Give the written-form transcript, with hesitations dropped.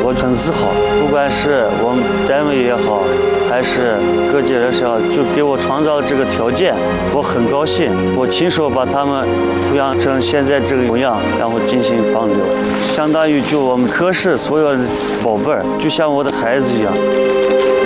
我很自豪。不管是我们单位也好，还是各界人士也好，就给我创造这个条件，我很高兴。我亲手把他们抚养成现在这个模样，然后进行放流，相当于就我们科室所有的宝贝儿，就像我的孩子一样。